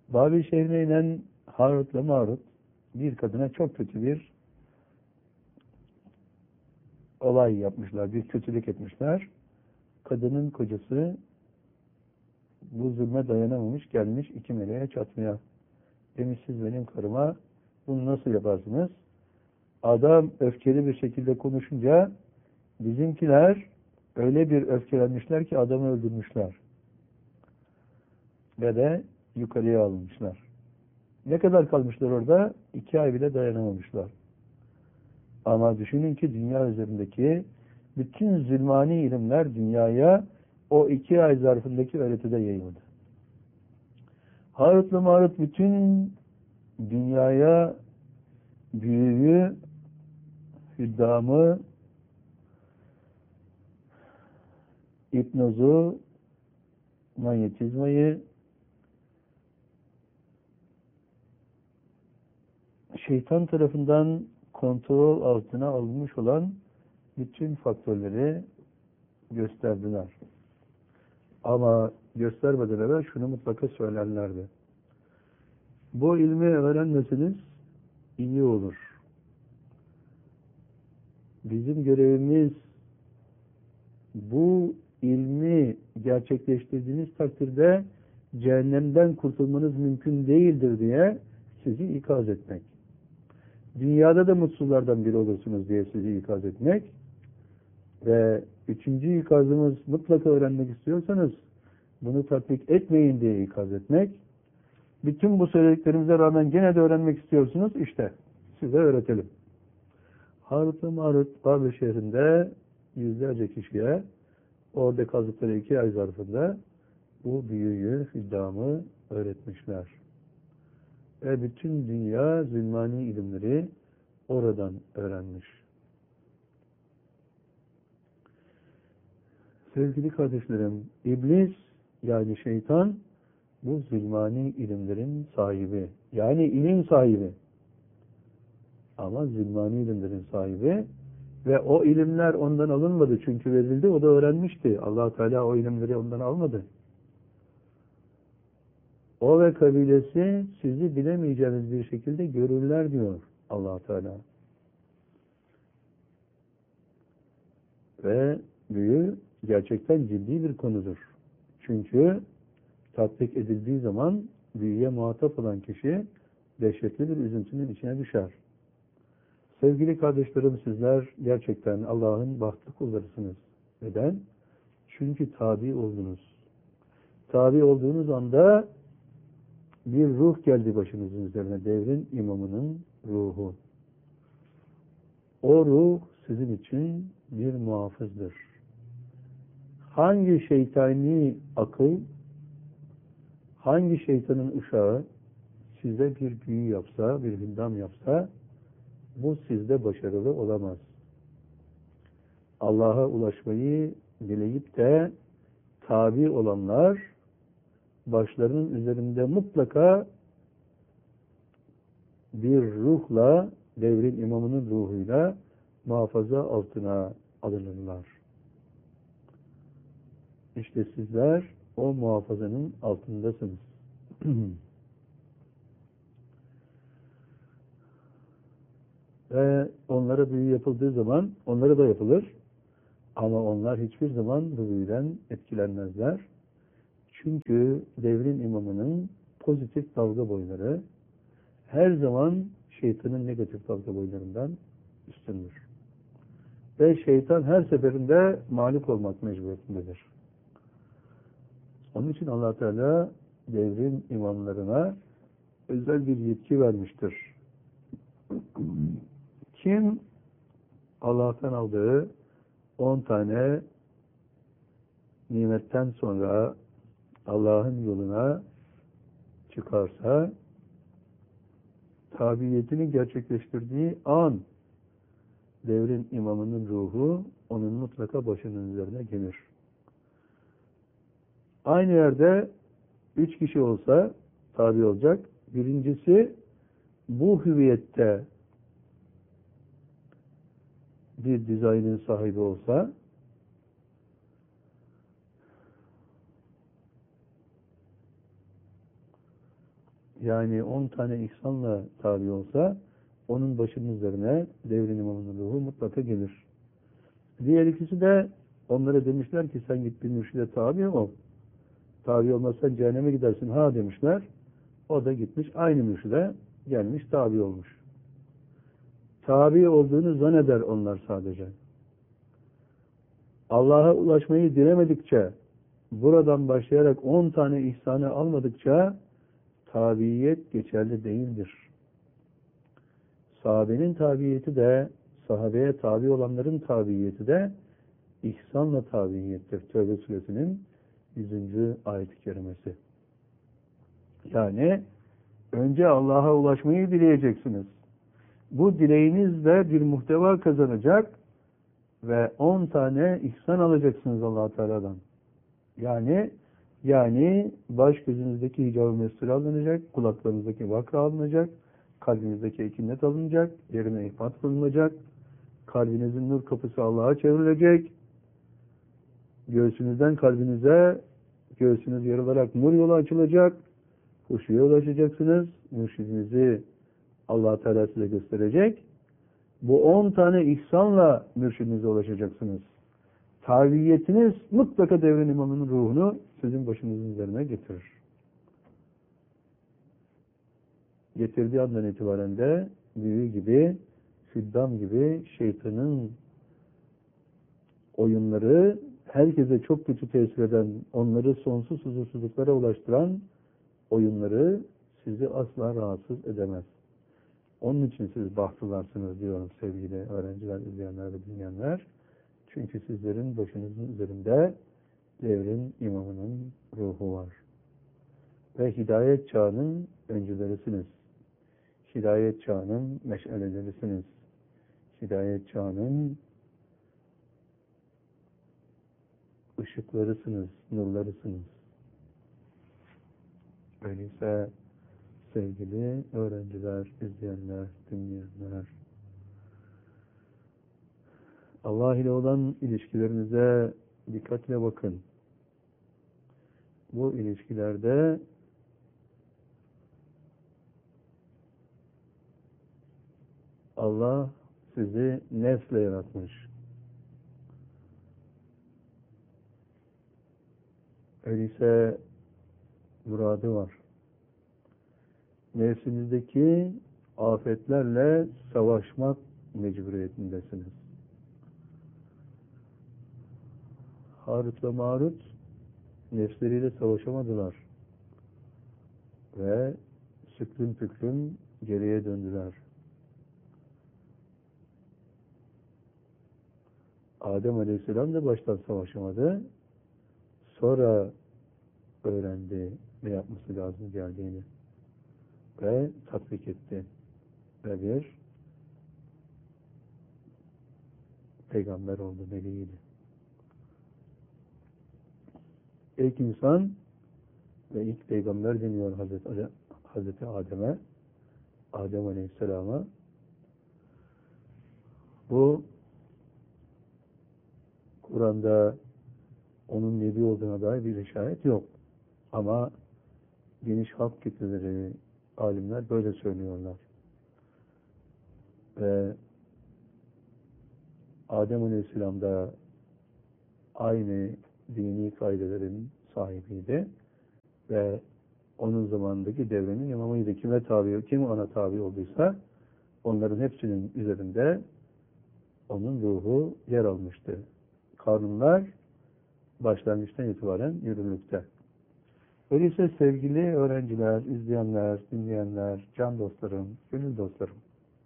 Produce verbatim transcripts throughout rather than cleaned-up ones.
Babil şehrine inen Harut'la Marut bir kadına çok kötü bir olay yapmışlar, bir kötülük etmişler. Kadının kocası bu zulme dayanamamış, gelmiş iki meleğe çatmaya. Demiş, siz benim karıma bunu nasıl yaparsınız? Adam öfkeli bir şekilde konuşunca bizimkiler öyle bir öfkelenmişler ki adamı öldürmüşler. Ve de yukarıya alınmışlar. Ne kadar kalmışlar orada? İki ay bile dayanamamışlar. Ama düşünün ki dünya üzerindeki bütün zulmani ilimler dünyaya o iki ay zarfındaki öğretide yayıldı. Harut'la Marut bütün dünyaya büyüyü, hüddamı, hipnozu, manyetizmayı, şeytan tarafından kontrol altına alınmış olan bütün faktörleri gösterdiler. Ama göstermeden evvel şunu mutlaka söylerlerdi. Bu ilmi öğrenmeseniz iyi olur. Bizim görevimiz bu ilmi gerçekleştirdiğiniz takdirde cehennemden kurtulmanız mümkün değildir diye sizi ikaz etmek. Dünyada da mutsuzlardan biri olursunuz diye sizi ikaz etmek. Ve üçüncü ikazımız, mutlaka öğrenmek istiyorsanız bunu tatbik etmeyin diye ikaz etmek. Bütün bu söylediklerimize rağmen gene de öğrenmek istiyorsunuz. İşte size öğretelim. Harut-ı Marut Babil şehrinde yüzlerce kişiye orada kaldıkları iki ay zarfında bu büyüyü, fiddamı öğretmişler. Ve bütün dünya zulmani ilimleri oradan öğrenmiş. Sevgili kardeşlerim, iblis yani şeytan bu zulmani ilimlerin sahibi. Yani ilim sahibi. Ama zulmani ilimlerin sahibi ve o ilimler ondan alınmadı. Çünkü verildi, o da öğrenmişti. Allah Teala o ilimleri ondan almadı. O ve kabilesi sizi bilemeyeceğiniz bir şekilde görürler diyor Allah Teala. Ve büyü gerçekten ciddi bir konudur. Çünkü tatbik edildiği zaman büyüye muhatap olan kişi dehşetli bir üzüntünün içine düşer. Sevgili kardeşlerim, sizler gerçekten Allah'ın bahtlı kullarısınız. Neden? Çünkü tabi oldunuz. Tabi olduğunuz anda bir ruh geldi başınızın üzerine, devrin imamının ruhu. O ruh sizin için bir muhafızdır. Hangi şeytani akıl, hangi şeytanın uşağı size bir büyü yapsa, bir hündam yapsa, bu sizde başarılı olamaz. Allah'a ulaşmayı dileyip de tabi olanlar, başlarının üzerinde mutlaka bir ruhla, devrin imamının ruhuyla muhafaza altına alınırlar. İşte sizler o muhafazanın altındasınız. Ve onlara büyü yapıldığı zaman onlara da yapılır. Ama onlar hiçbir zaman bu büyüden etkilenmezler. Çünkü devrin imamının pozitif dalga boyları her zaman şeytanın negatif dalga boylarından üstündür. Ve şeytan her seferinde mağlup olmak mecburiyetindedir. Onun için Allah Teala devrin imamlarına özel bir yetki vermiştir. Kim Allah'tan aldığı on tane nimetten sonra Allah'ın yoluna çıkarsa, tabiyetini gerçekleştirdiği an devrin imamının ruhu onun mutlaka başının üzerine gelir. Aynı yerde üç kişi olsa tabi olacak. Birincisi bu hüviyette bir dizaynın sahibi olsa, yani on tane ihsanla tabi olsa onun başının üzerine devrin imamının ruhu mutlaka gelir. Diğer ikisi de onlara demişler ki sen git bir mürşide tabi ol. Tabi olmazsan cehenneme gidersin ha demişler. O da gitmiş aynı mürşide gelmiş tabi olmuş. Tabi olduğunu zanneder onlar sadece. Allah'a ulaşmayı dilemedikçe, buradan başlayarak on tane ihsanı almadıkça tabiyet geçerli değildir. Sahabenin tabiyeti de, sahabeye tabi olanların tabiyeti de ihsanla tabiyettir. Tövbe suresinin yüzüncü ayet-i kerimesi. Yani önce Allah'a ulaşmayı dileyeceksiniz. Bu dileğinizle bir muhteva kazanacak ve on tane ihsan alacaksınız Allah Teala'dan. Yani yani baş gözünüzdeki hicab-ı mestur alınacak, kulaklarınızdaki vakra alınacak, kalbinizdeki ekinnet alınacak, yerine ihfat kılınacak, kalbinizin nur kapısı Allah'a çevrilecek, göğsünüzden kalbinize, göğsünüz yarılarak nur yolu açılacak, huşuya ulaşacaksınız, mürşidinizi Allah Teala size gösterecek. Bu on tane ihsanla mürşidinize ulaşacaksınız. Taviyetiniz mutlaka devrin imamının ruhunu sizin başınızın üzerine getirir. Getirdiği andan itibaren de büyü gibi, füddam gibi şeytanın oyunları, herkese çok kötü tesir eden, onları sonsuz huzursuzluklara ulaştıran oyunları sizi asla rahatsız edemez. Onun için siz bahtlılarsınız diyorum sevgili öğrenciler, izleyenler ve dinleyenler. Çünkü sizlerin başınızın üzerinde devrin imamının ruhu var. Ve hidayet çağının öncülerisiniz. Hidayet çağının meşalelerisiniz. Hidayet çağının ışıklarısınız, nurlarısınız. Öyleyse sevgili öğrenciler, izleyenler, dinleyenler, Allah ile olan ilişkilerinize dikkatle bakın. Bu ilişkilerde Allah sizi nefsle yaratmış. Öyleyse muradı var. Nefsinizdeki afetlerle savaşmak mecburiyetindesiniz. Harut ve Marut nefsleriyle savaşamadılar ve süklüm püklüm geriye döndüler. Adem Aleyhisselam da baştan savaşamadı. Sonra öğrendi ne yapması lazım geldiğini ve tatbik etti. Ve bir peygamber oldu, veliydi. İlk insan ve ilk peygamber deniyor Hazreti, Hazreti Adem'e, Adem Aleyhisselam'a. Bu Kur'an'da onun nebi olduğuna dair bir işaret yok. Ama geniş halk kitleleri, alimler böyle söylüyorlar. Ve Adem Aleyhisselam da aynı dini kaidelerin sahibiydi ve onun zamanındaki devrenin imamıydı. Kime tabi, kim ona tabi olduysa onların hepsinin üzerinde onun ruhu yer almıştı. Kanunlar başlangıçtan itibaren yürürlükte. Öyleyse sevgili öğrenciler, izleyenler, dinleyenler, can dostlarım, gönül dostlarım,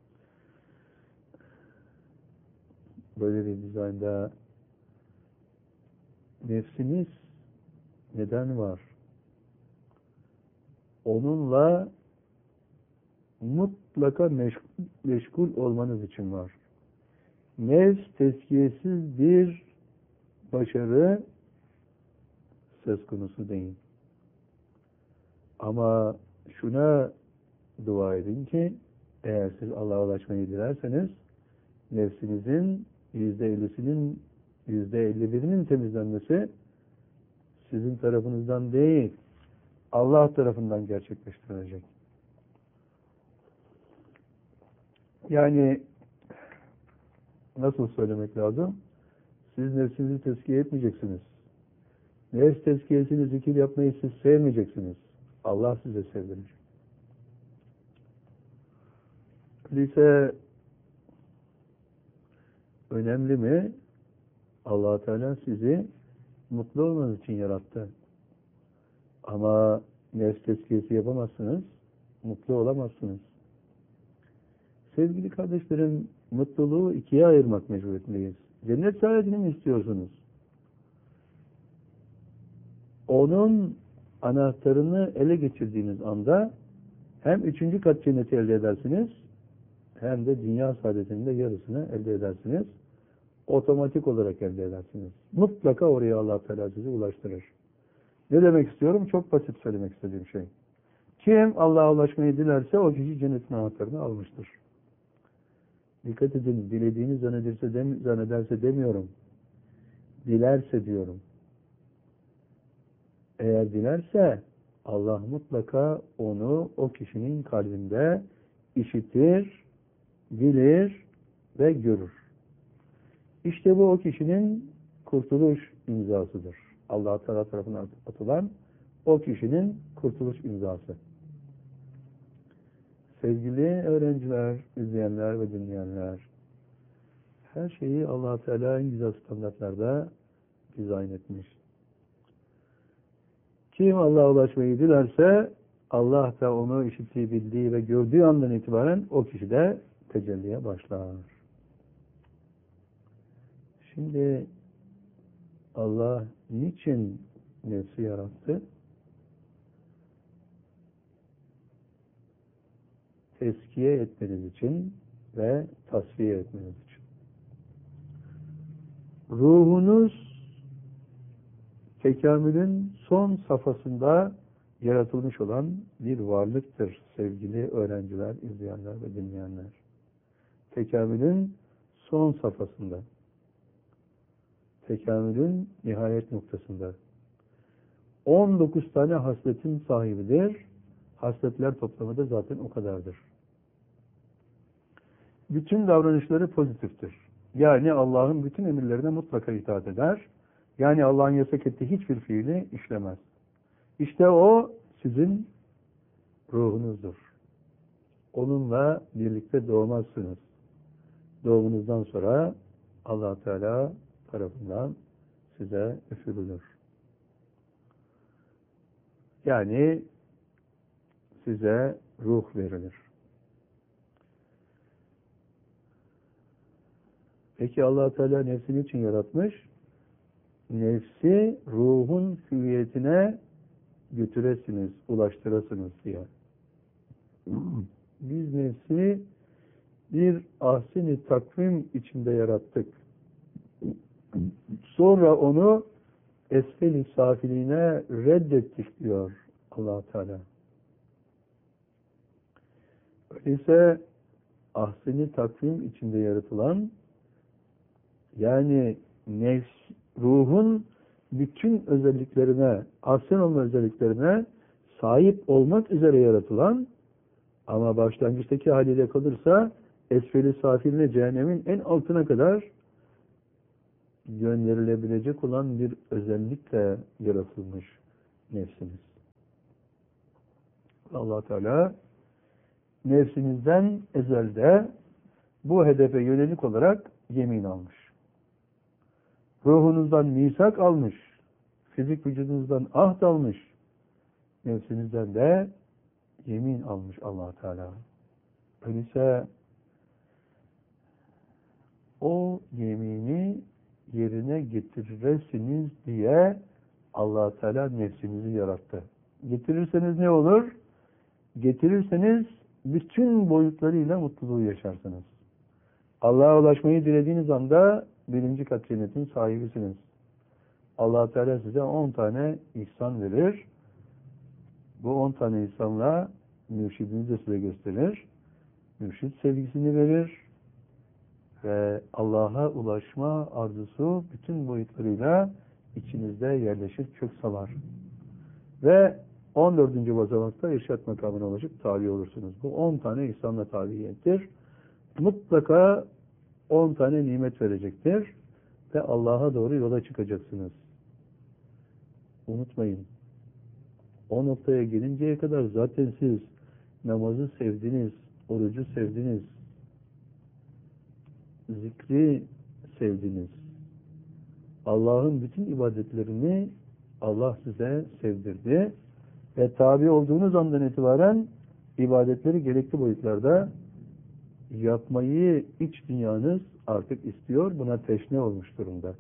böyle bir dizaynda nefsiniz neden var? Onunla mutlaka meşgul, meşgul olmanız için var. Nefs tezkiyesiz bir başarı söz konusu değil. Ama şuna dua edin ki eğer siz Allah'a ulaşmayı dilerseniz nefsinizin yüzde ellisinin yüzde elli birinin temizlenmesi sizin tarafınızdan değil, Allah tarafından gerçekleştirilecek. Yani nasıl söylemek lazım? Siz nefsinizi tezkiye etmeyeceksiniz. Nefs tezkiyesini, zikir yapmayı siz sevmeyeceksiniz. Allah size sevdirecek. Öyleyse önemli mi? Allah Teala sizi mutlu olmanız için yarattı. Ama nefs tezkiyesi yapamazsınız, mutlu olamazsınız. Sevgili kardeşlerim, mutluluğu ikiye ayırmak mecburiyetindeyiz. Cennet saadetini mi istiyorsunuz? Onun anahtarını ele geçirdiğiniz anda hem üçüncü kat cenneti elde edersiniz, hem de dünya saadetinin de yarısını elde edersiniz. Otomatik olarak elde edersiniz. Mutlaka oraya Allah Teala sizi ulaştırır. Ne demek istiyorum? Çok basit söylemek istediğim şey. Kim Allah'a ulaşmayı dilerse o kişi cennetin anahtarını almıştır. Dikkat edin, dilediğini zannederse, dem zannederse demiyorum. Dilerse diyorum. Eğer dilerse Allah mutlaka onu o kişinin kalbinde işitir, bilir ve görür. İşte bu o kişinin kurtuluş imzasıdır. Allah Teala tarafından atılan o kişinin kurtuluş imzası. Sevgili öğrenciler, izleyenler ve dinleyenler, her şeyi Allah Teala en güzel standartlarda dizayn etmiş. Kim Allah'a ulaşmayı dilerse Allah da onu işittiği, bildiği ve gördüğü andan itibaren o kişi de tecelliye başlar. Şimdi Allah niçin nefsi yarattı? Teskiye etmeniz için ve tasfiye etmeniz için. Ruhunuz tekamülün son safhasında yaratılmış olan bir varlıktır sevgili öğrenciler, izleyenler ve dinleyenler. Tekamülün son safhasında. Tekamülün nihayet noktasında. on dokuz tane hasletin sahibidir. Hasletler toplamı da zaten o kadardır. Bütün davranışları pozitiftir. Yani Allah'ın bütün emirlerine mutlaka itaat eder. Yani Allah'ın yasak ettiği hiçbir fiili işlemez. İşte o sizin ruhunuzdur. Onunla birlikte doğmazsınız. Doğumunuzdan sonra Allah Teala tarafından size üfürülür. Yani size ruh verilir. Peki Allah Teala nefsini için yaratmış? Nefsi ruhun hüviyetine götüresiniz, ulaştırasınız diye. Biz nefsi bir ahsen-i takvim içinde yarattık. Sonra onu esfel-i safiliğine reddettik diyor Allah Teala. Öyleyse ahsen-i takvim içinde yaratılan, yani nefs, ruhun bütün özelliklerine, ahsen olma özelliklerine sahip olmak üzere yaratılan, ama başlangıçtaki haliyle kalırsa esfel-i safiline, cehennemin en altına kadar gönderilebilecek olan bir özellikle yaratılmış nefsiniz. Allah Teala nefsinizden ezelde bu hedefe yönelik olarak yemin almış. Ruhunuzdan misak almış. Fizik vücudunuzdan ahd almış. Nefsinizden de yemin almış Allah Teala. Öyleyse o yemini yerine getiresiniz diye Allah Teala nefsinizi yarattı. Getirirseniz ne olur? Getirirseniz bütün boyutlarıyla mutluluğu yaşarsınız. Allah'a ulaşmayı dilediğiniz anda birinci kat cennetin sahibisiniz. Allah Teala size on tane ihsan verir. Bu on tane ihsanla mürşidiniz de size gösterir. Mürşid sevgisini verir. Ve Allah'a ulaşma arzusu bütün boyutlarıyla içinizde yerleşir, kök salar. Ve on dördüncü basamakta irşad makamına ulaşıp tabi olursunuz. Bu on tane ihsanla tabiyettir. mutlaka on tane nimet verecektir ve Allah'a doğru yola çıkacaksınız. Unutmayın. O noktaya gelinceye kadar zaten siz namazı sevdiniz, orucu sevdiniz, zikri sevdiniz. Allah'ın bütün ibadetlerini Allah size sevdirdi ve tabi olduğunuz andan itibaren ibadetleri gerekli boyutlarda yapmayı iç dünyanız artık istiyor, buna teşne olmuş durumda.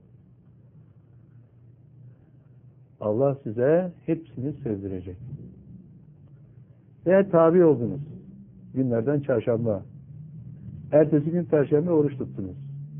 Allah size hepsini sevdirecek. Ve tabi oldunuz. Günlerden çarşamba. Ertesi gün perşembe oruç tuttunuz.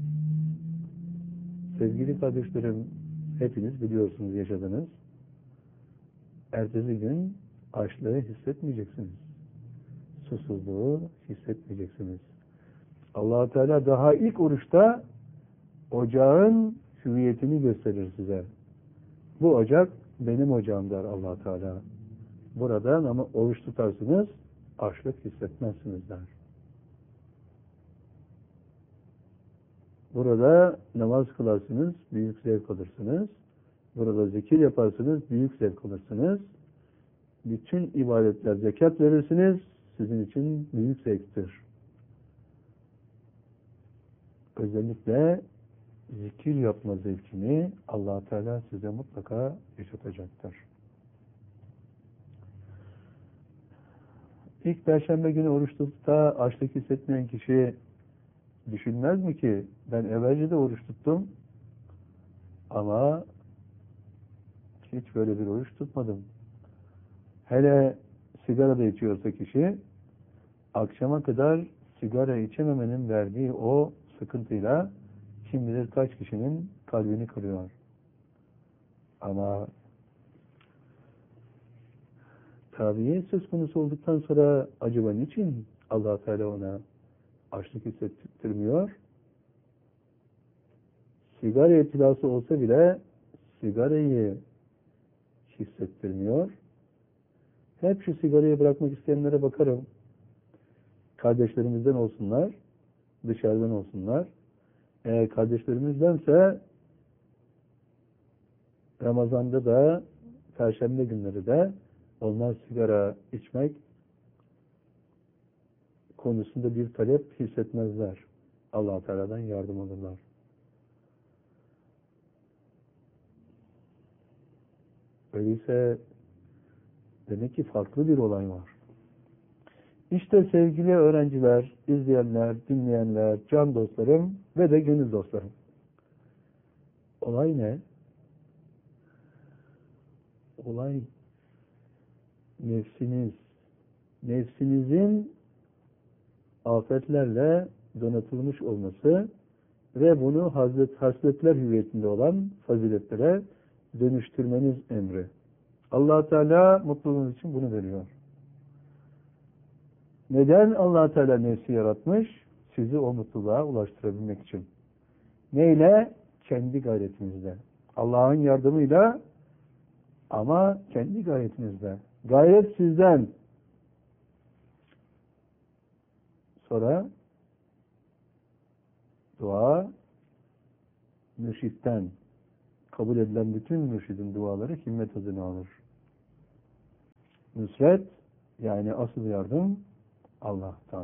Sevgili kardeşlerim, hepiniz biliyorsunuz, yaşadınız. Ertesi gün açlığı hissetmeyeceksiniz. Susuzluğu hissetmeyeceksiniz. Allah-u Teala daha ilk oruçta ocağın hüviyetini gösterir size. Bu ocak benim ocağım der Allah Teala. Buradan ama oruç tutarsınız, açlık hissetmezsiniz der. Burada namaz kılarsınız, büyük zevk alırsınız. Burada zikir yaparsınız, büyük zevk alırsınız. Bütün ibadetler, zekat verirsiniz, sizin için büyük zevktir. Özellikle zikir yapma zevkini Allah Teala size mutlaka yaşatacaktır. İlk perşembe günü oruç tutup da açlık hissetmeyen kişi düşünmez mi ki ben evvelce de oruç tuttum ama hiç böyle bir oruç tutmadım. Hele sigara da içiyorsa kişi akşama kadar sigara içememenin verdiği o sıkıntıyla kim bilir kaç kişinin kalbini kırıyor. Ama tabiye söz konusu olduktan sonra acaba niçin Allah Teala ona açlık hissettirmiyor? Sigara itilası olsa bile sigarayı hissettirmiyor. Hep şu sigarayı bırakmak isteyenlere bakarım. Kardeşlerimizden olsunlar, dışarıdan olsunlar. Eğer kardeşlerimizdense Ramazan'da da, Perşembe günleri de onlar sigara içmek konusunda bir talep hissetmezler. Allah-u Teala'dan yardım alırlar. Öyleyse demek ki farklı bir olay var. İşte sevgili öğrenciler, izleyenler, dinleyenler, can dostlarım ve de gönül dostlarım. Olay ne? Olay nefsiniz. Nefsinizin afetlerle donatılmış olması ve bunu hazret, hasletler hüviyetinde olan faziletlere dönüştürmeniz emri. Allah Teala mutluluğunuz için bunu veriyor. Neden Allah Teala nefsi yaratmış? Sizi o mutluluğa ulaştırabilmek için. Neyle? Kendi gayretinizle. Allah'ın yardımıyla ama kendi gayretinizle. Gayret sizden. Sonra dua mürşitten. Kabul edilen bütün mürşidin duaları himmet adını alır. Nusret, yani asıl yardım Allah'tan.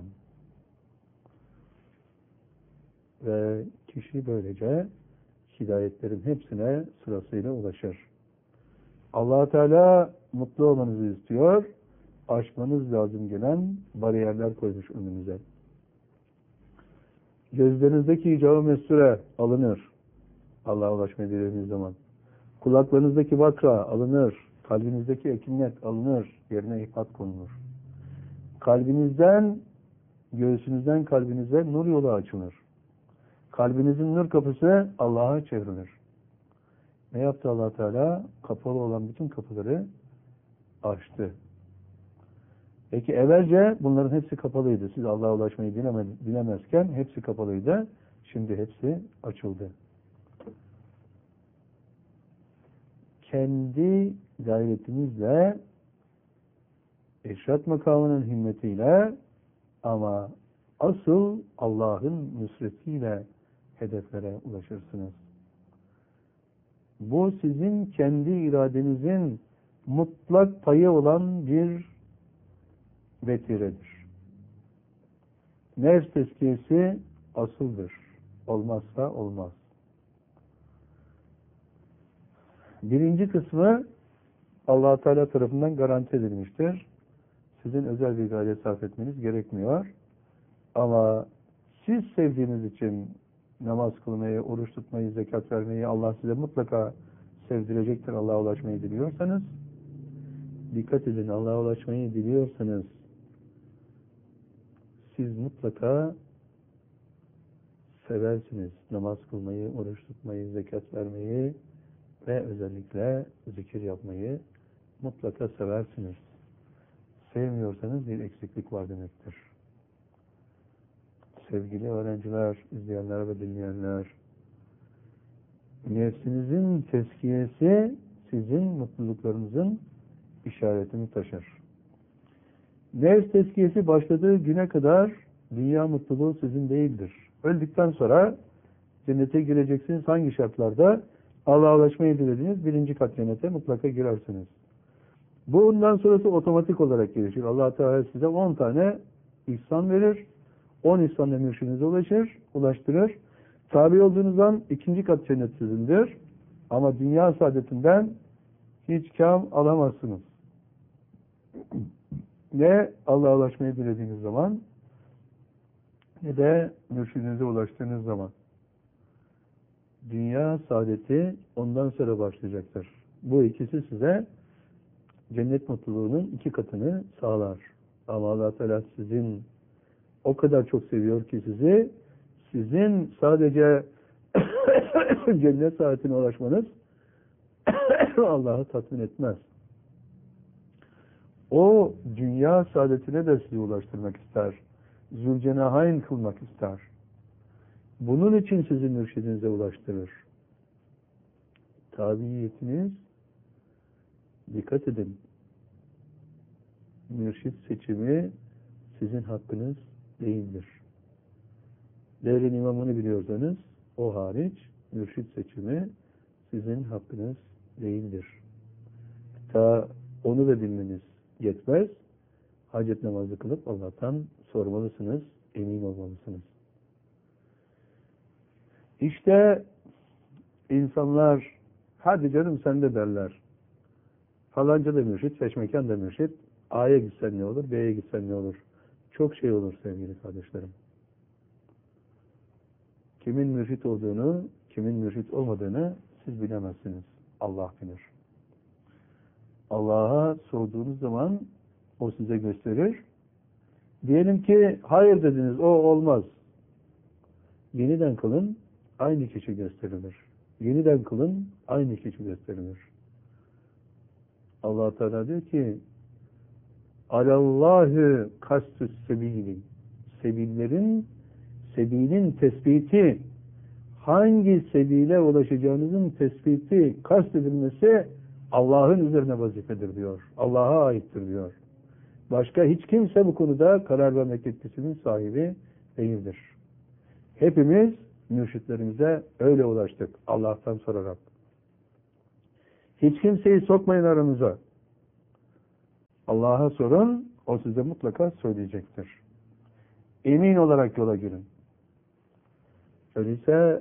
Ve kişi böylece hidayetlerin hepsine sırasıyla ulaşır. Allah Teala mutlu olmanızı istiyor. Aşmanız lazım gelen bariyerler koymuş önünüze. Gözlerinizdeki icabı mesure alınır. Allah'a ulaşmayı dilediğiniz zaman. Kulaklarınızdaki vakra alınır. Kalbinizdeki ekinlet alınır. Yerine ihfat konulur. Kalbinizden, göğsünüzden kalbinize nur yolu açılır. Kalbinizin nur kapısı Allah'a çevrilir. Ne yaptı Allah Teala? Kapalı olan bütün kapıları açtı. Peki evvelce bunların hepsi kapalıydı. Siz Allah'a ulaşmayı bilemezken hepsi kapalıydı. Şimdi hepsi açıldı. Kendi gayretinizle, eşrat makamının himmetiyle ama asıl Allah'ın nusretiyle hedeflere ulaşırsınız. Bu sizin kendi iradenizin mutlak payı olan bir vetiredir. Nefs tezkiyesi asıldır. Olmazsa olmaz. Birinci kısmı Allah Teala tarafından garanti edilmiştir. Sizin özel bir gayret sarf etmeniz gerekmiyor. Ama siz sevdiğiniz için namaz kılmayı, oruç tutmayı, zekat vermeyi Allah size mutlaka sevdirecektir. Allah'a ulaşmayı diliyorsanız, dikkat edin, Allah'a ulaşmayı diliyorsanız siz mutlaka seversiniz. Namaz kılmayı, oruç tutmayı, zekat vermeyi ve özellikle zikir yapmayı mutlaka seversiniz. Sevmiyorsanız bir eksiklik var demektir. Sevgili öğrenciler, izleyenler ve dinleyenler, nefsinizin tezkiyesi sizin mutluluklarınızın işaretini taşır. Nefs tezkiyesi başladığı güne kadar dünya mutluluğu sizin değildir. Öldükten sonra cennete gireceksiniz. Hangi şartlarda? Allah'a ulaşmayı dilediğiniz birinci kat cennete mutlaka girersiniz. Bu ondan sonrası otomatik olarak gelişir. Allah Teala size on tane ihsan verir. on ihsanla mürşidinize ulaşır, ulaştırır. Tabi olduğunuzdan ikinci kat cennet sizindir. Ama dünya saadetinden hiç kam alamazsınız. Ne Allah'a ulaşmayı dilediğiniz zaman ne de mürşidinize ulaştığınız zaman. Dünya saadeti ondan sonra başlayacaktır. Bu ikisi size cennet mutluluğunun iki katını sağlar. Ama Allah Teala sizin o kadar çok seviyor ki sizi, sizin sadece cennet saadetine ulaşmanız Allah'ı tatmin etmez. O dünya saadetine de sizi ulaştırmak ister. Zülcenahayn kılmak ister. Bunun için sizi mürşidinize ulaştırır. Tabiiyetiniz, dikkat edin, mürşid seçimi sizin hakkınız değildir. Devrin imamını biliyorsanız o hariç mürşid seçimi sizin hakkınız değildir. Ta onu da bilmeniz yetmez. Hacet namazı kılıp Allah'tan sormalısınız, emin olmalısınız. İşte insanlar hadi canım sen de derler. Falanca da mürşid, seçmeken de mürşid. A'ya gitsen ne olur, B'ye gitsen ne olur? Çok şey olur sevgili kardeşlerim. Kimin mürşid olduğunu, kimin mürşid olmadığını siz bilemezsiniz. Allah bilir. Allah'a sorduğunuz zaman o size gösterir. Diyelim ki hayır dediniz, o olmaz. Yeniden kılın, aynı kişi gösterilir. Yeniden kılın, aynı kişi gösterilir. Allah Teala diyor ki Alallahü kastüs sebili. Sebillerin, sebilin tespiti, hangi sebile ulaşacağınızın tespiti, kastedilmesi Allah'ın üzerine vazifedir diyor. Allah'a aittir diyor. Başka hiç kimse bu konuda karar vermek yetkisinin sahibi değildir. Hepimiz mürşitlerimize öyle ulaştık. Allah'tan sorarak. Hiç kimseyi sokmayın aranıza. Allah'a sorun, o size mutlaka söyleyecektir. Emin olarak yola girin. Öyleyse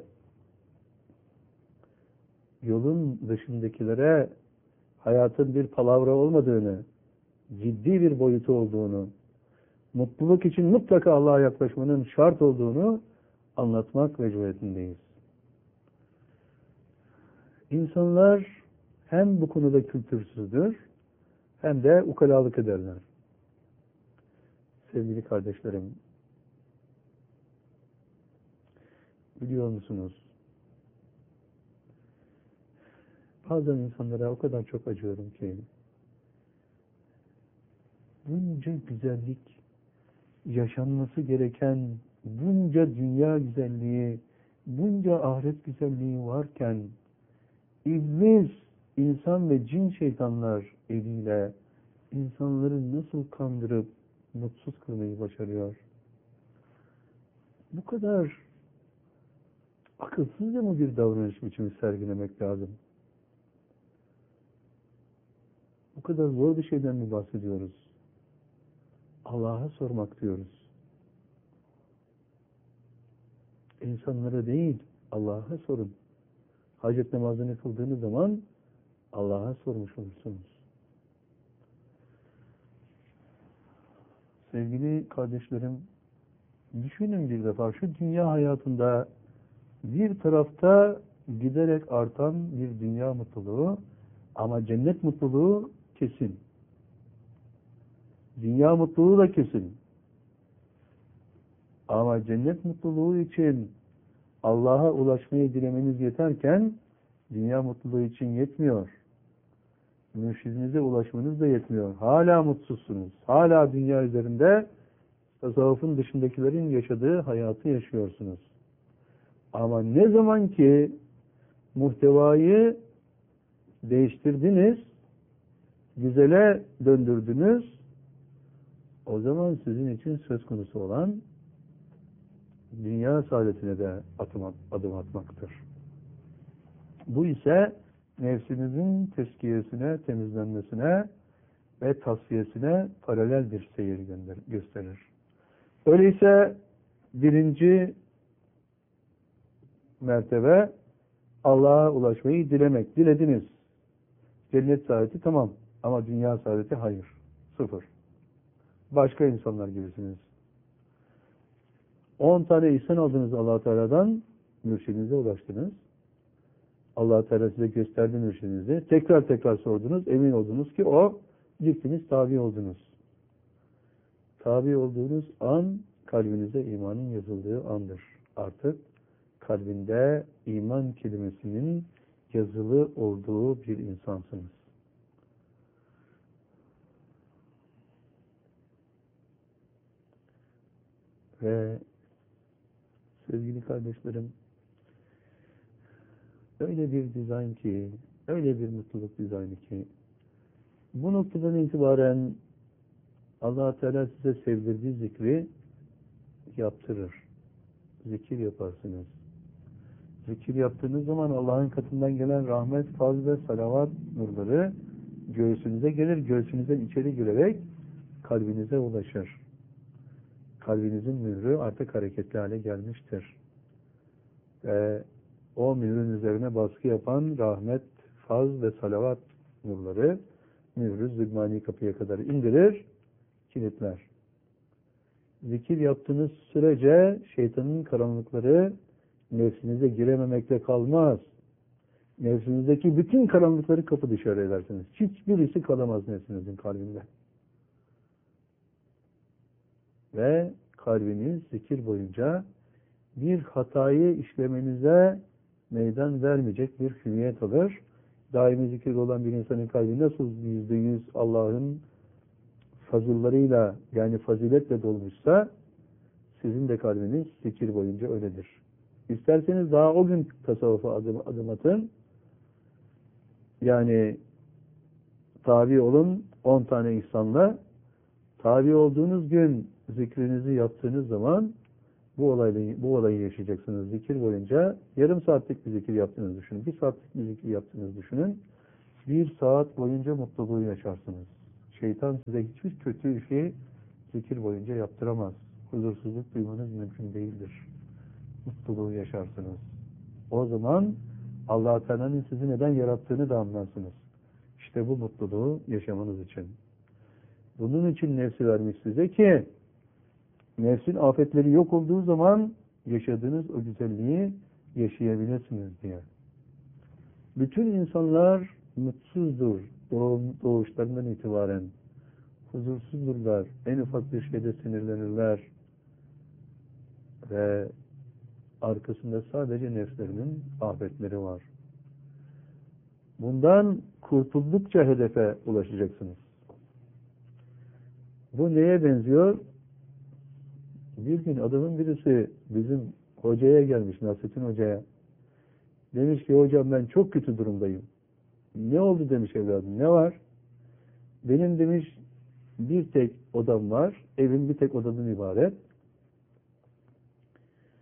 yolun dışındakilere hayatın bir palavra olmadığını, ciddi bir boyutu olduğunu, mutluluk için mutlaka Allah'a yaklaşmanın şart olduğunu anlatmak mecburiyetindeyiz. İnsanlar hem bu konuda kültürsüzdür, hem de ukalalık ederler. Sevgili kardeşlerim, biliyor musunuz? Bazen insanlara o kadar çok acıyorum ki, bunca güzellik, yaşanması gereken bunca dünya güzelliği, bunca ahiret güzelliği varken, İblis, insan ve cin şeytanlar eliyle insanları nasıl kandırıp mutsuz kılmayı başarıyor? Bu kadar akılsızca mı bir davranış biçimi sergilemek lazım? Bu kadar zor bir şeyden mi bahsediyoruz? Allah'a sormak diyoruz. İnsanlara değil, Allah'a sorun. Hacet namazını kıldığınız zaman Allah'a sormuş olursunuz. Sevgili kardeşlerim, düşünün bir defa şu dünya hayatında bir tarafta giderek artan bir dünya mutluluğu ama cennet mutluluğu kesin. Dünya mutluluğu da kesin. Ama cennet mutluluğu için Allah'a ulaşmayı dilemeniz yeterken dünya mutluluğu için yetmiyor. Mürşidinize ulaşmanız da yetmiyor. Hala mutsuzsunuz. Hala dünya üzerinde tasavvufun dışındakilerin yaşadığı hayatı yaşıyorsunuz. Ama ne zaman ki muhtevayı değiştirdiniz, güzele döndürdünüz, o zaman sizin için söz konusu olan dünya saadetine de adım, adım atmaktır. Bu ise nefsinizin tezkiyesine, temizlenmesine ve tasfiyesine paralel bir seyir gösterir. Öyleyse birinci mertebe Allah'a ulaşmayı dilemek. Dilediniz. Cennet saadeti tamam ama dünya saadeti hayır. Sıfır. Başka insanlar gibisiniz. On tane ihsan aldınız Allah Teala'dan, mürşidinize ulaştınız. Allah Teala size gösterdi mürşidinizi. Tekrar tekrar sordunuz. Emin oldunuz ki o, gittiniz tabi oldunuz. Tabi olduğunuz an kalbinize imanın yazıldığı andır. Artık kalbinde iman kelimesinin yazılı olduğu bir insansınız. Ve sevgili kardeşlerim, öyle bir dizayn ki, öyle bir mutluluk dizaynı ki, bu noktadan itibaren Allah Teala size sevdirdiği zikri yaptırır. Zikir yaparsınız. Zikir yaptığınız zaman Allah'ın katından gelen rahmet, fazl ve salavat nurları göğsünüze gelir. Göğsünüzden içeri girerek kalbinize ulaşır. Kalbinizin mührü artık hareketli hale gelmiştir. Ve o mührün üzerine baskı yapan rahmet, faz ve salavat nurları mührü zülmani kapıya kadar indirir, kilitler. Zikir yaptığınız sürece şeytanın karanlıkları nefsinize girememekle kalmaz. Nefsinizdeki bütün karanlıkları kapı dışarı edersiniz. Hiçbirisi kalamaz nefsinizin kalbinde. Ve kalbiniz zikir boyunca bir hatayı işlemenize meydan vermeyecek bir hüviyet alır. Daimi zikirde olan bir insanın kalbi nasıl yüzde yüz Allah'ın fazıllarıyla yani faziletle dolmuşsa sizin de kalbiniz zikir boyunca öyledir. İsterseniz daha o gün tasavvufa adım, adım atın. Yani tabi olun on tane ihsanla. Tabi olduğunuz gün zikrinizi yaptığınız zaman bu olayı, bu olayı yaşayacaksınız. Zikir boyunca yarım saatlik bir zikir yaptığınızı düşünün. Bir saatlik bir zikir yaptığınızı düşünün. Bir saat boyunca mutluluğu yaşarsınız. Şeytan size hiçbir kötü şey zikir boyunca yaptıramaz. Huzursuzluk duymanız mümkün değildir. Mutluluğu yaşarsınız. O zaman Allah-u Teala'nın sizi neden yarattığını da anlarsınız. İşte bu mutluluğu yaşamanız için. Bunun için nefsi vermiş size ki nefsin afetleri yok olduğu zaman yaşadığınız o güzelliği yaşayabilirsiniz diye. Bütün insanlar mutsuzdur doğum, doğuşlarından itibaren. Huzursuzdurlar. En ufak bir şeyde sinirlenirler. Ve arkasında sadece nefslerinin afetleri var. Bundan kurtuldukça hedefe ulaşacaksınız. Bu neye benziyor? Bir gün adamın birisi bizim hocaya gelmiş, Nasrettin Hoca'ya. Demiş ki hocam ben çok kötü durumdayım. Ne oldu demiş evladım, ne var? Benim demiş bir tek odam var, evim bir tek odadan ibaret.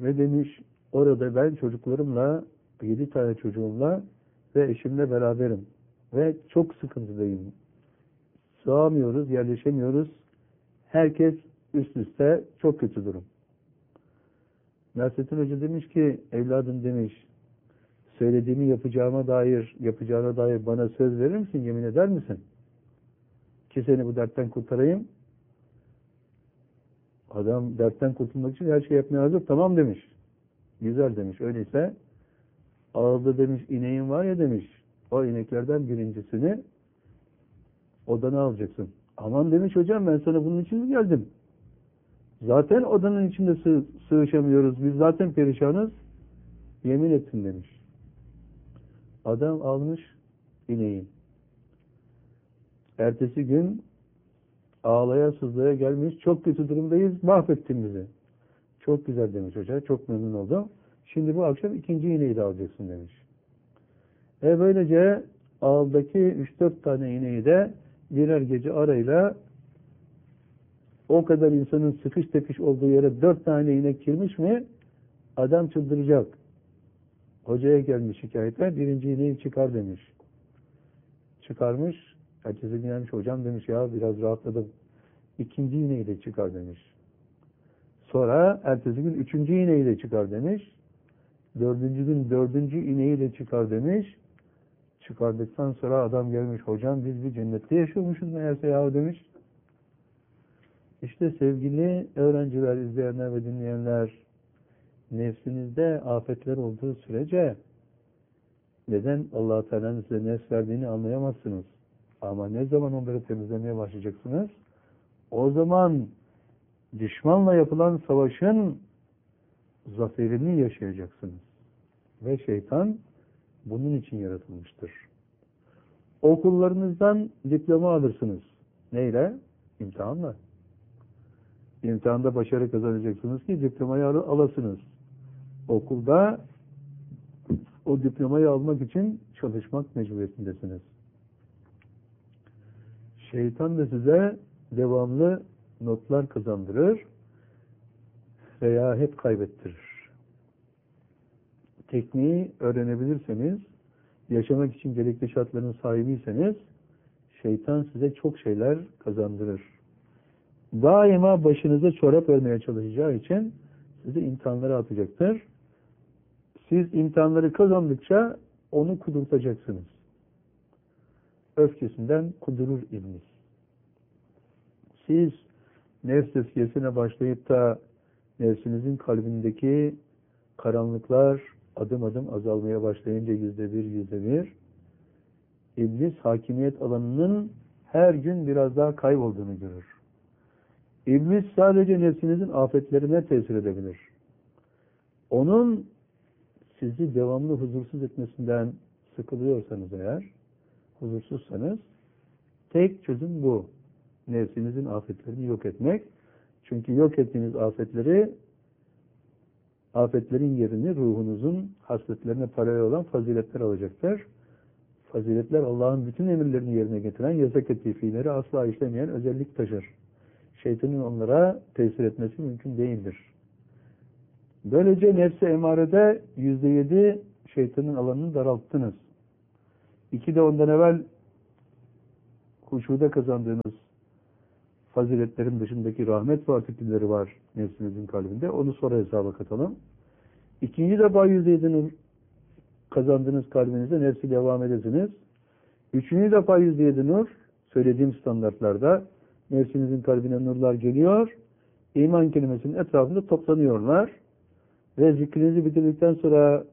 Ve demiş orada ben çocuklarımla, yedi tane çocuğumla ve eşimle beraberim. Ve çok sıkıntıdayım. Sığamıyoruz, yerleşemiyoruz. Herkes üst üste, çok kötü durum. Nasrettin Hoca demiş ki, evladım demiş, söylediğimi yapacağıma dair, yapacağına dair bana söz verir misin, yemin eder misin? Ki seni bu dertten kurtarayım. Adam dertten kurtulmak için her şey yapmaya hazır. Tamam demiş. Güzel demiş. Öyleyse ağızda demiş ineğin var ya demiş. O ineklerden birincisini odana alacaksın. Aman demiş hocam, ben sana bunun için mi geldim? Zaten odanın içinde sığ, sığışamıyoruz. Biz zaten perişanız. Yemin ettin demiş. Adam almış ineği. Ertesi gün ağlaya sızlaya gelmiş. Çok kötü durumdayız. Mahvettin bizi. Çok güzel demiş hoca. Çok memnun oldum. Şimdi bu akşam ikinci ineği de alacaksın demiş. E böylece ağıldaki üç dört tane ineği de birer gece arayla o kadar insanın sıkış tepiş olduğu yere dört tane inek girmiş mi adam çıldıracak. Hocaya gelmiş şikayete, birinci ineği çıkar demiş. Çıkarmış. Herkese gelmiş, hocam demiş ya biraz rahatladım. İkinci ineği de çıkar demiş. Sonra ertesi gün üçüncü ineği de çıkar demiş. Dördüncü gün dördüncü ineği de çıkar demiş. Çıkardıktan sonra adam gelmiş, hocam biz bir cennette yaşıyormuşuz meğerse ya demiş. İşte sevgili öğrenciler, izleyenler ve dinleyenler, nefsinizde afetler olduğu sürece neden Allah-u Teala'nın size nefs verdiğini anlayamazsınız. Ama ne zaman onları temizlemeye başlayacaksınız? O zaman düşmanla yapılan savaşın zaferini yaşayacaksınız. Ve şeytan bunun için yaratılmıştır. Okullarınızdan diploma alırsınız. Neyle? İmtihanla. İmtihanda başarı kazanacaksınız ki diplomayı al alasınız. Okulda o diplomayı almak için çalışmak mecburiyetindesiniz. Şeytan da size devamlı notlar kazandırır veya hep kaybettirir. Tekniği öğrenebilirseniz, yaşamak için gerekli şartların sahibiyseniz, şeytan size çok şeyler kazandırır. Daima başınıza çorap örmeye çalışacağı için sizi imtihanlara atacaktır. Siz imtihanları kazandıkça onu kudurtacaksınız. Öfkesinden kudurur iblis. Siz nefs tezkiyesine başlayıp da nefsinizin kalbindeki karanlıklar adım adım azalmaya başlayınca yüzde bir, yüzde bir, iblis hakimiyet alanının her gün biraz daha kaybolduğunu görür. İblis sadece nefsinizin afetlerine tesir edebilir. Onun sizi devamlı huzursuz etmesinden sıkılıyorsanız eğer, huzursuzsanız, tek çözüm bu. Nefsinizin afetlerini yok etmek. Çünkü yok ettiğiniz afetleri, afetlerin yerini ruhunuzun hasletlerine paralel olan faziletler alacaktır. Faziletler Allah'ın bütün emirlerini yerine getiren, yasak ettiği fiilleri asla işlemeyen özellik taşır. Şeytanın onlara tesir etmesi mümkün değildir. Böylece nefs-i emarede yüzde yedi şeytanın alanını daralttınız. İki de ondan evvel huşuda kazandığınız faziletlerin dışındaki rahmet partikülleri var nefsinizin kalbinde. Onu sonra hesaba katalım. İkinci defa yüzde yedinin kazandığınız kalbinizde nefsi devam edesiniz. Üçüncü defa yüzde yedi nur, söylediğim standartlarda nefsinizin kalbine nurlar geliyor. İman kelimesinin etrafında toplanıyorlar. Ve zikrinizi bitirdikten sonra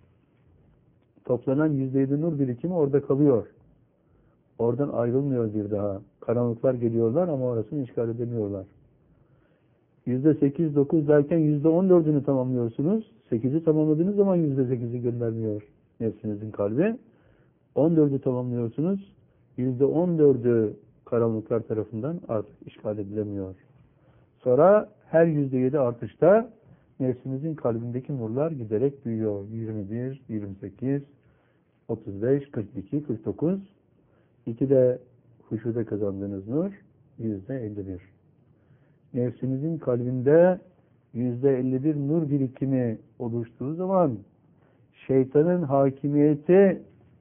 toplanan yüzde yedi nur birikimi orada kalıyor. Oradan ayrılmıyor bir daha. Karanlıklar geliyorlar ama orasını işgal edemiyorlar. Yüzde sekiz, dokuz derken yüzde on dördünü tamamlıyorsunuz. Sekizi tamamladığınız zaman yüzde sekizi göndermiyor nefsinizin kalbi. On dördü tamamlıyorsunuz. Yüzde on dördü karanlıklar tarafından artık işgal edilemiyor. Sonra her yüzde yedi artışta nefsinizin kalbindeki nurlar giderek büyüyor. yirmi bir, yirmi sekiz, otuz beş, kırk iki, kırk dokuz. İki de huşuda kazandığınız nur yüzde elli bir. Nefsinizin kalbinde yüzde elli bir nur birikimi oluştuğu zaman şeytanın hakimiyeti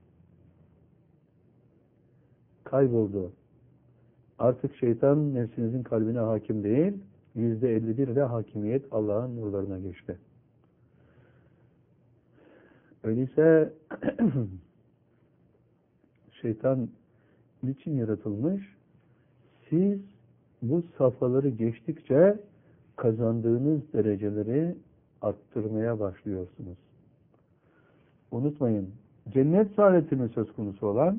kayboldu. Artık şeytan nefsinizin kalbine hakim değil, yüzde elli bir ile hakimiyet Allah'ın nurlarına geçti. Öyleyse şeytan niçin yaratılmış? Siz bu safhaları geçtikçe kazandığınız dereceleri arttırmaya başlıyorsunuz. Unutmayın, cennet saadetinin söz konusu olan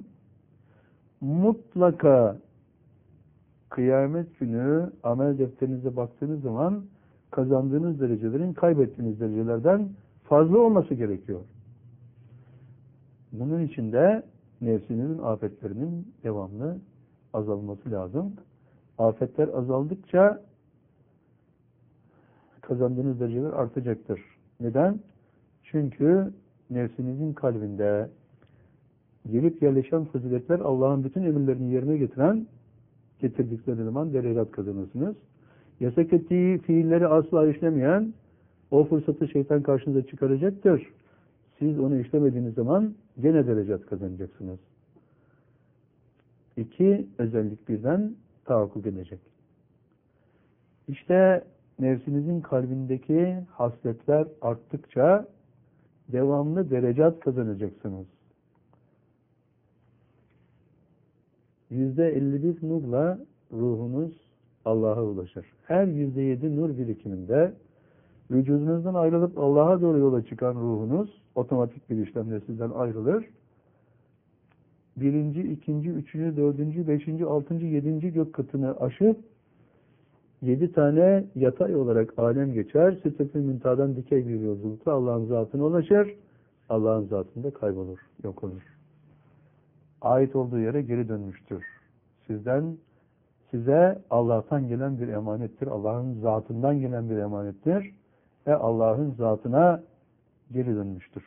mutlaka kıyamet günü amel defterinize baktığınız zaman kazandığınız derecelerin kaybettiğiniz derecelerden fazla olması gerekiyor. Bunun için de nefsinizin afetlerinin devamlı azalması lazım. Afetler azaldıkça kazandığınız dereceler artacaktır. Neden? Çünkü nefsinizin kalbinde gelip yerleşen faziletler Allah'ın bütün emirlerini yerine getiren getirdikleri zaman dereceler kazanırsınız. Yasak ettiği fiilleri asla işlemeyen o fırsatı şeytan karşınıza çıkaracaktır. Siz onu işlemediğiniz zaman gene derecat kazanacaksınız. İki özellik birden tahakkuk edecek. İşte nefsinizin kalbindeki hasletler arttıkça devamlı derecat kazanacaksınız. Yüzde elli bir nurla ruhunuz Allah'a ulaşır. Her yüzde yedi nur birikiminde vücudunuzdan ayrılıp Allah'a doğru yola çıkan ruhunuz otomatik bir işlemle sizden ayrılır. Birinci, ikinci, üçüncü, dördüncü, beşinci, altıncı, yedinci gök katını aşıp yedi tane yatay olarak alem geçer. Sidret-i Müntaha'dan dikey bir yolculukla Allah'ın zatına ulaşır. Allah'ın zatında kaybolur, yok olur. Ait olduğu yere geri dönmüştür. Sizden, size Allah'tan gelen bir emanettir. Allah'ın zatından gelen bir emanettir. Ve Allah'ın zatına geri dönmüştür.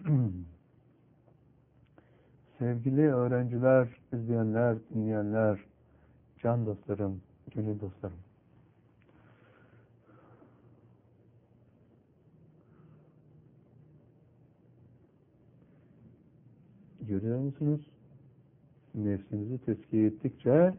Sevgili öğrenciler, izleyenler, dinleyenler, can dostlarım, gönül dostlarım. Görüyor musunuz? Nefsinizi tezkiye ettikçe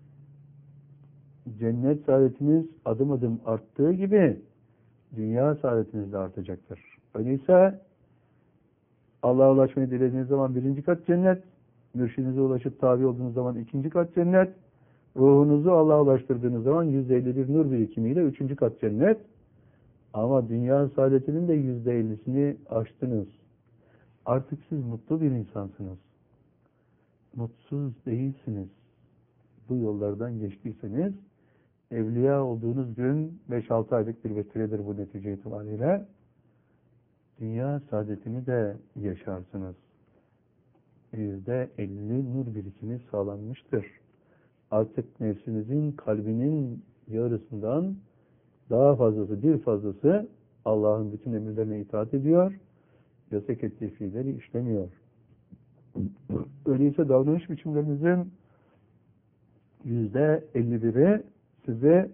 cennet saadetiniz adım adım arttığı gibi dünya saadetiniz de artacaktır. Öyleyse Allah'a ulaşmayı dilediğiniz zaman birinci kat cennet, mürşidinize ulaşıp tabi olduğunuz zaman ikinci kat cennet, ruhunuzu Allah'a ulaştırdığınız zaman yüzde elli bir nur birikimiyle üçüncü kat cennet. Ama dünya saadetinin de yüzde ellisini aştınız. Artık siz mutlu bir insansınız. Mutsuz değilsiniz. Bu yollardan geçtiyseniz, evliya olduğunuz gün beş altı aylık bir vesiledir bu netice itibariyle. Dünya saadetini de yaşarsınız. yüzde elli nur birikimi sağlanmıştır. Artık nefsinizin kalbinin yarısından daha fazlası, bir fazlası Allah'ın bütün emirlerine itaat ediyor. Yasak ettiği fiilleri işlemiyor. Öyleyse davranış biçimlerinizin yüzde elli biri size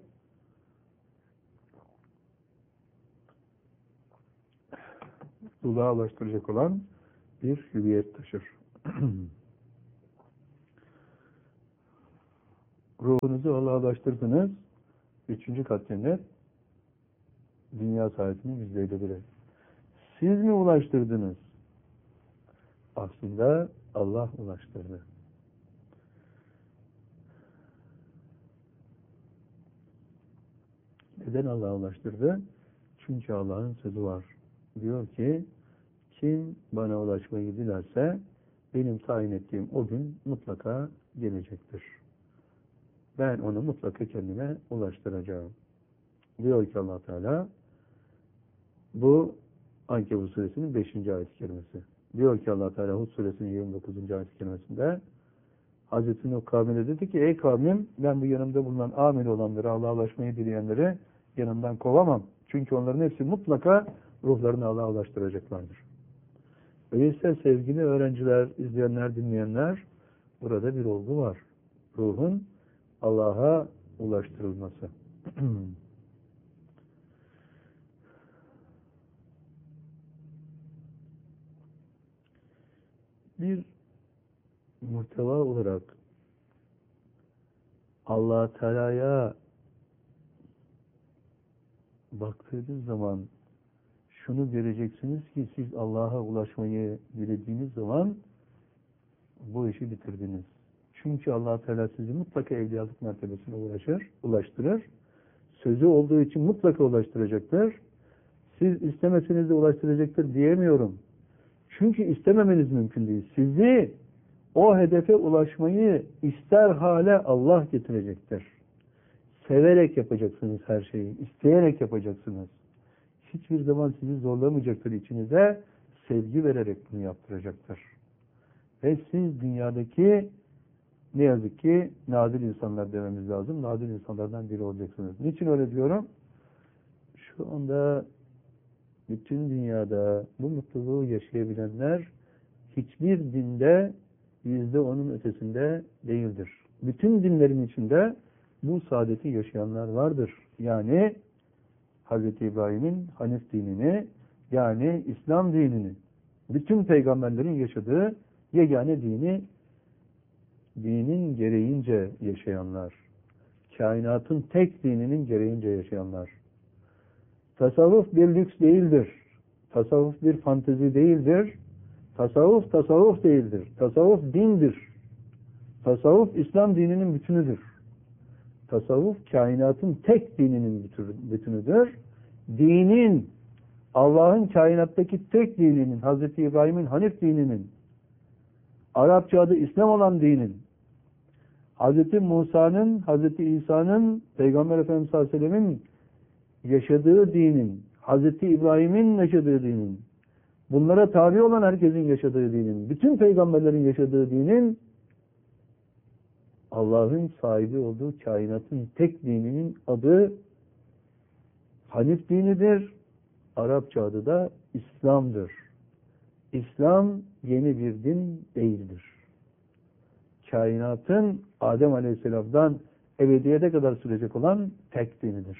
mutluluğa ulaştıracak olan bir hüviyet taşır. Ruhunuzu Allah'a ulaştırdınız. Üçüncü kat cennet, dünya saadetinin yüzde elli biri. Siz mi ulaştırdınız? Aslında Allah ulaştırdı. Neden Allah ulaştırdı? Çünkü Allah'ın sözü var. Diyor ki, kim bana ulaşmayı dilerse benim tayin ettiğim o gün mutlaka gelecektir. Ben onu mutlaka kendime ulaştıracağım. Diyor ki Allah Teala, bu Ankebut suresinin beşinci ayet-i kerimesi. Diyor ki Allah Teala Hud suresinin yirmi dokuzuncu ayet-i kerimesinde, Hazreti Nuh kavmine dedi ki, ey kavmim, ben bu yanımda bulunan amel olanları, Allah'a ulaşmayı dileyenleri yanımdan kovamam. Çünkü onların hepsi mutlaka ruhlarını Allah'a ulaştıracaklardır. Öyleyse sevgili öğrenciler, izleyenler, dinleyenler, burada bir olgu var. Ruhun Allah'a ulaştırılması. bir muhteva olarak Allah Teala'ya baktığınız zaman şunu göreceksiniz ki siz Allah'a ulaşmayı dilediğiniz zaman bu işi bitirdiniz. Çünkü Allah Teala sizi mutlaka evliyalık mertebesine ulaşır, ulaştırır. Sözü olduğu için mutlaka ulaştıracaktır. Siz istemeseniz de ulaştıracaktır diyemiyorum. Çünkü istememeniz mümkün değil. Sizi o hedefe ulaşmayı ister hale Allah getirecektir. Severek yapacaksınız her şeyi. İsteyerek yapacaksınız. Hiçbir zaman sizi zorlamayacaktır içinize. Sevgi vererek bunu yaptıracaktır. Ve siz dünyadaki ne yazık ki nadir insanlar dememiz lazım. Nadir insanlardan biri olacaksınız. Niçin öyle diyorum? Şu anda bütün dünyada bu mutluluğu yaşayabilenler hiçbir dinde yüzde onun ötesinde değildir. Bütün dinlerin içinde bu saadeti yaşayanlar vardır. Yani Hazreti İbrahim'in Hanif dinini, yani İslam dinini, bütün peygamberlerin yaşadığı yegane dini, dinin gereğince yaşayanlar, kainatın tek dininin gereğince yaşayanlar. Tasavvuf bir lüks değildir. Tasavvuf bir fantezi değildir. Tasavvuf tasavvuf değildir. Tasavvuf dindir. Tasavvuf İslam dininin bütünüdür. Tasavvuf kainatın tek dininin bütünüdür. Dinin, Allah'ın kainattaki tek dininin, Hazreti İbrahim'in Hanif dininin, Arapça adı İslam olan dinin, Hazreti Musa'nın, Hazreti İsa'nın, Peygamber Efendimiz sallallahu aleyhi ve sellem'in yaşadığı dinin, Hazreti İbrahim'in yaşadığı dinin, bunlara tabi olan herkesin yaşadığı dinin, bütün peygamberlerin yaşadığı dinin, Allah'ın sahibi olduğu kainatın tek dininin adı Hanif dinidir. Arapça adı da İslam'dır. İslam yeni bir din değildir. Kainatın Adem Aleyhisselam'dan ebediyete kadar sürecek olan tek dinidir.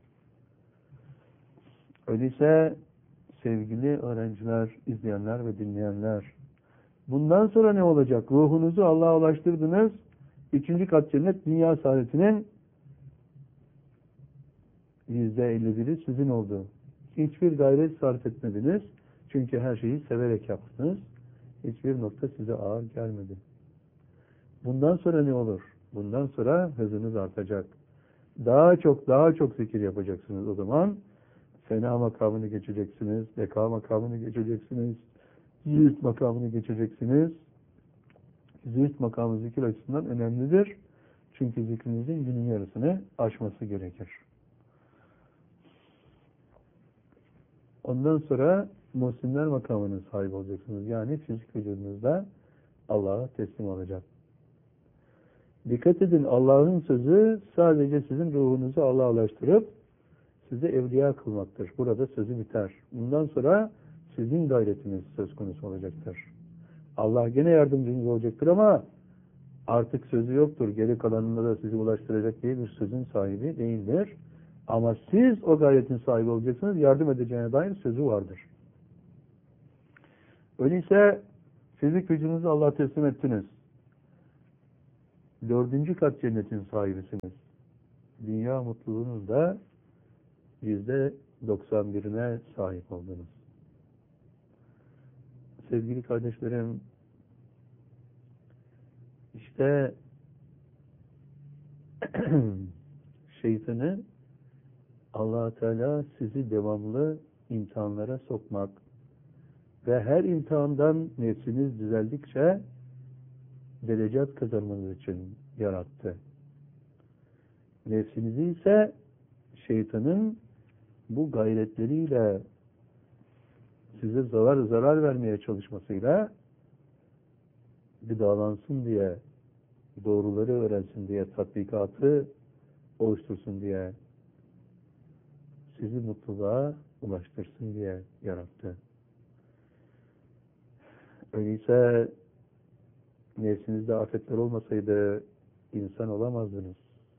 Öyleyse sevgili öğrenciler, izleyenler ve dinleyenler, bundan sonra ne olacak? Ruhunuzu Allah'a ulaştırdınız. Üçüncü kat cennet dünya saadetinin yüzde elli biri sizin oldu. Hiçbir gayret sarf etmediniz. Çünkü her şeyi severek yaptınız. Hiçbir nokta size ağır gelmedi. Bundan sonra ne olur? Bundan sonra hızınız artacak. Daha çok daha çok zikir yapacaksınız o zaman. Sena makamını geçeceksiniz. Beka makamını geçeceksiniz. Zühd makamını geçeceksiniz. Zühd makamı zikir açısından önemlidir. Çünkü zikrinizin günün yarısını aşması gerekir. Ondan sonra muhsinler makamının sahibi olacaksınız. Yani fizik vücudunuzda Allah'a teslim olacak. Dikkat edin, Allah'ın sözü sadece sizin ruhunuzu Allah'a ulaştırıp sizi evliya kılmaktır. Burada sözü biter. Bundan sonra sizin gayretiniz söz konusu olacaktır. Allah gene yardımcınız olacaktır ama artık sözü yoktur. Geri kalanında da sizi ulaştıracak diye bir sözün sahibi değildir. Ama siz o gayretin sahibi olacaksınız. Yardım edeceğine dair sözü vardır. Öyleyse fizik vücudunuzu Allah'a teslim ettiniz. Dördüncü kat cennetin sahibisiniz. Dünya mutluluğunuz da yüzde doksan birine sahip oldunuz. Sevgili kardeşlerim, işte şeytanı Allah Teala sizi devamlı imtihanlara sokmak ve her imtihandan nefsiniz düzeldikçe derecat kazanmanız için yarattı. Nefsinizi ise şeytanın bu gayretleriyle size zarar zarar vermeye çalışmasıyla gıdalansın diye, doğruları öğrensin diye, tatbikatı oluştursun diye, sizi mutluluğa ulaştırsın diye yarattı. Öyleyse nefsinizde afetler olmasaydı insan olamazdınız.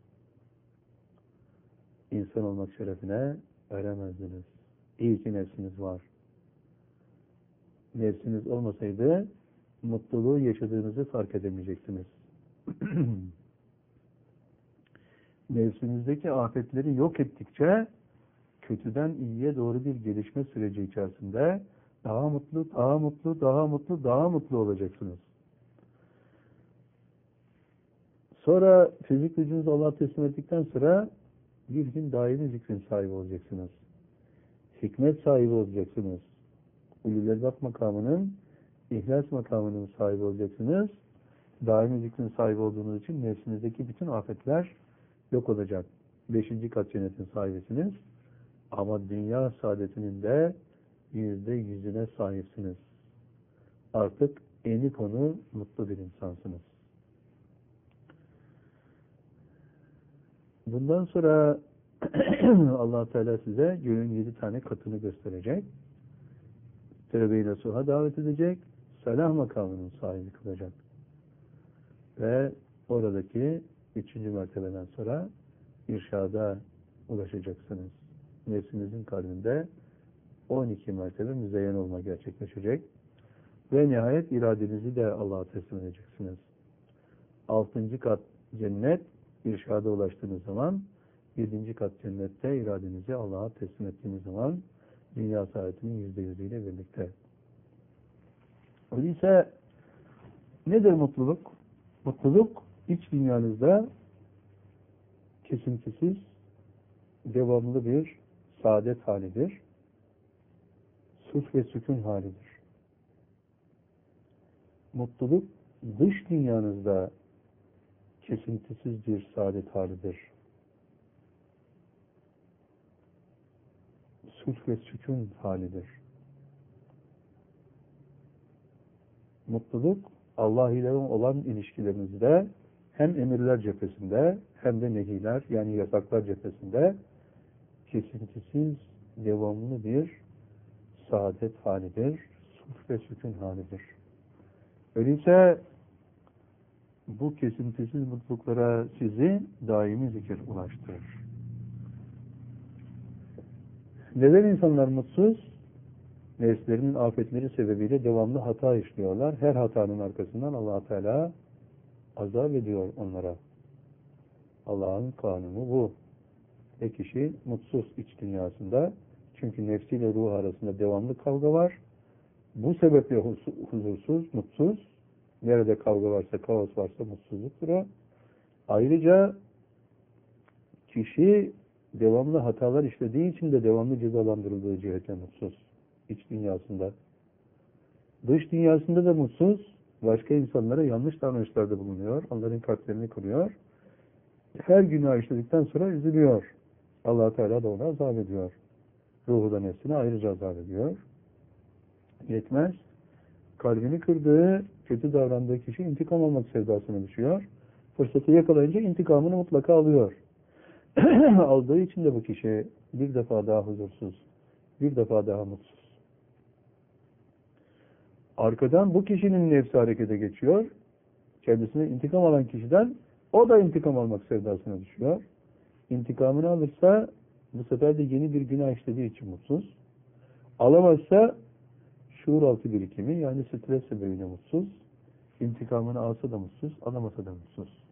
İnsan olmak şerefine eremezdiniz. İyi ki nefsiniz var. Nefsiniz olmasaydı mutluluğu yaşadığınızı fark edemeyeceksiniz. Nefsinizdeki afetleri yok ettikçe kötüden iyiye doğru bir gelişme süreci içerisinde daha mutlu, daha mutlu, daha mutlu, daha mutlu olacaksınız. Sonra fizik gücünüzü Allah'a teslim ettikten sonra bir gün daimi zikrin sahibi olacaksınız. Hikmet sahibi olacaksınız. Ulul Elbab makamının, ihlas makamının sahibi olacaksınız. Daimi zikrin sahibi olduğunuz için nefsinizdeki bütün afetler yok olacak. Beşinci kat cennetin sahibisiniz. Ama dünya saadetinin de yüzde yüzüne sahipsiniz. Artık eni konu mutlu bir insansınız. Bundan sonra Allah Teala size göğün yedi tane katını gösterecek. Tevbe-i Nasuh'a davet edecek. Selah makamının sahibi kılacak. Ve oradaki üçüncü mertebeden sonra irşada ulaşacaksınız. Nefsinizin kalbinde on iki mertebe müzeyyen olma gerçekleşecek. Ve nihayet iradenizi de Allah'a teslim edeceksiniz. Altıncı kat cennet, irşada ulaştığınız zaman, yedinci kat cennette iradenizi Allah'a teslim ettiğiniz zaman dünya saadetinin yüzde yüzüyle birlikte. Öyleyse nedir mutluluk? Mutluluk iç dünyanızda kesintisiz, devamlı bir saadet halidir. Sulh ve sükun halidir. Mutluluk dış dünyanızda kesintisiz bir saadet halidir. Sulh ve sükun halidir. Mutluluk Allah ile olan ilişkilerinizde hem emirler cephesinde hem de nehiler yani yasaklar cephesinde kesintisiz, devamlı bir saadet halidir. Sulh ve sükun halidir. Öyleyse bu kesintisiz mutluluklara sizi daimi zikir ulaştırır. Neden insanlar mutsuz? Nefslerinin afetleri sebebiyle devamlı hata işliyorlar. Her hatanın arkasından Allah Teala azap ediyor onlara. Allah'ın kanunu bu. E kişi mutsuz iç dünyasında. Çünkü nefsiyle ruh arasında devamlı kavga var. Bu sebeple huzursuz, mutsuz. Nerede kavga varsa, kaos varsa mutsuzluktur o. Ayrıca kişi devamlı hatalar işlediği için de devamlı cezalandırıldığı cihetle mutsuz. İç dünyasında. Dış dünyasında da mutsuz. Başka insanlara yanlış davranışlarda bulunuyor. Onların kalplerini kırıyor. Her günah işledikten sonra üzülüyor. Allah Teala da ona azap ediyor. Ruhu da nefsine ayrıca azap ediyor. Yetmez. Kalbini kırdığı, kötü davrandığı kişi intikam almak sevdasına düşüyor. Fırsatı yakalayınca intikamını mutlaka alıyor. Aldığı için de bu kişi bir defa daha huzursuz, bir defa daha mutsuz. Arkadan bu kişinin nefsi harekete geçiyor. Kendisine intikam alan kişiden o da intikam almak sevdasına düşüyor. İntikamını alırsa bu sefer de yeni bir günah işlediği için mutsuz. Alamazsa şuur altı birikimi yani stres sebebiyle mutsuz. İntikamını alsa da mutsuz, alamasa da mutsuz.